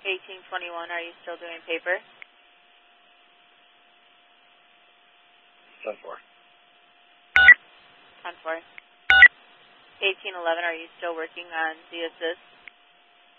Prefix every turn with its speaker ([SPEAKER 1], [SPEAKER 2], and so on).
[SPEAKER 1] 1821, are you still doing paper?
[SPEAKER 2] 10-4.
[SPEAKER 1] 10-4. 1811, are you still working on Z-assist?